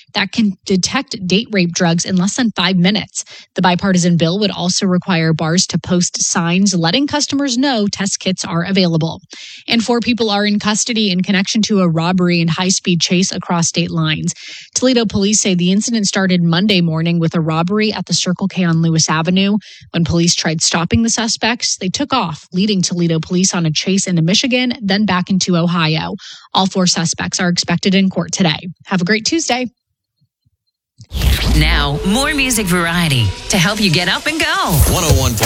that can detect date rape drugs in less than 5 minutes. The bipartisan bill would also require bars to post signs letting customers know test kits are available. And 4 people are in custody in connection to a robbery and high-speed chase across state lines. Toledo police say the incident started Monday morning with a robbery at the Circle K on Lewis Avenue. When police tried stopping the suspects, they took off, leading Toledo police on a chase into Michigan, then back into Ohio. All 4 suspects are expected in court today. Have a great Tuesday. Now, more music variety to help you get up and go. 101.9